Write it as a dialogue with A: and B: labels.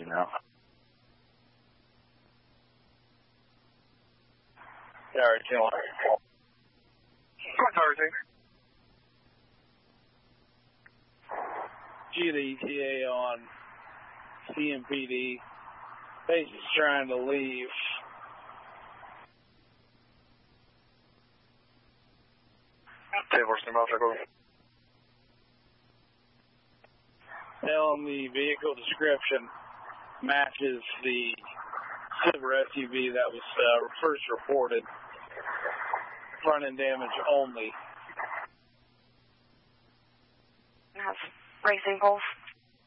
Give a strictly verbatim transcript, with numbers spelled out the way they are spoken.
A: now.
B: Tower two.
C: Tower two.
B: G to E T A on C M P D. Base is trying to leave. Now, the vehicle description matches the silver S U V that was uh, first reported. Front end damage only.
D: That's Racing Pulse.